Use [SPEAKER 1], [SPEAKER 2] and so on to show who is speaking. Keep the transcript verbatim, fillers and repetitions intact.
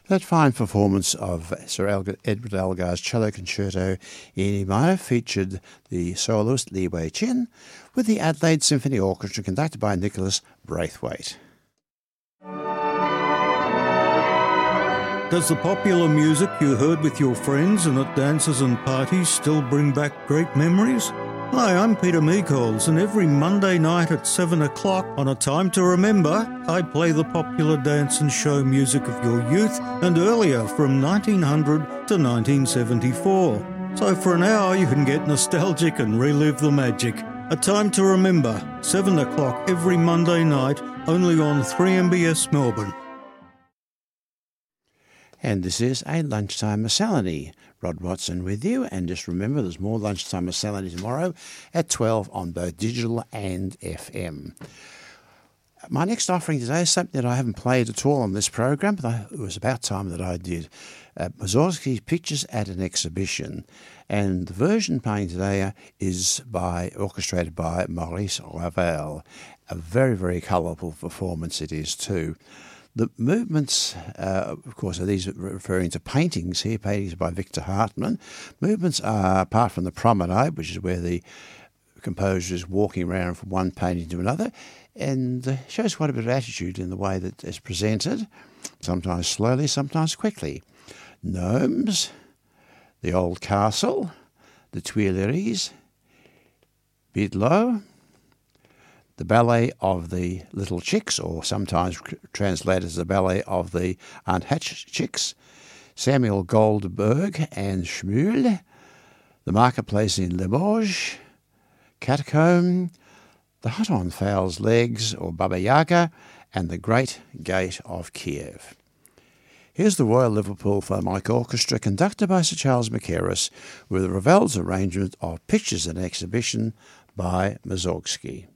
[SPEAKER 1] That fine performance of Sir Edward Elgar's cello concerto in E minor featured the soloist Lee Wei Chin with the Adelaide Symphony Orchestra conducted by Nicholas Braithwaite.
[SPEAKER 2] Does the popular music you heard with your friends and at dances and parties still bring back great memories? Hi, I'm Peter Meekols, and every Monday night at seven o'clock on A Time to Remember, I play the popular dance and show music of your youth and earlier from nineteen hundred to nineteen seventy-four. So for an hour you can get nostalgic and relive the magic. A Time to Remember, seven o'clock every Monday night, only on three M B S Melbourne.
[SPEAKER 1] And this is a Lunchtime Miscellany. Rod Watson with you, and just remember there's more Lunchtime Miscellany tomorrow at twelve on both digital and F M. My next offering today is something that I haven't played at all on this program, but I, it was about time that I did. Uh, Mussorgsky Pictures at an Exhibition, and the version playing today is by orchestrated by Maurice Ravel. A very, very colourful performance it is too. The movements, uh, of course, are these referring to paintings here, paintings by Victor Hartmann. Movements are, apart from the promenade, which is where the composer is walking around from one painting to another, and uh, shows quite a bit of attitude in the way that it's presented, sometimes slowly, sometimes quickly. Gnomes, the old castle, the Tuileries, Bidlow, the Ballet of the Little Chicks, or sometimes translated as the Ballet of the Unhatched Chicks, Samuel Goldberg and Schmuel, the Marketplace in Limoges, Catacomb, the Hut on Fowl's Legs, or Baba Yaga, and the Great Gate of Kiev. Here's the Royal Liverpool Philharmonic Orchestra, conducted by Sir Charles Mackerras, with Ravel's arrangement of Pictures and Exhibition by Mussorgsky.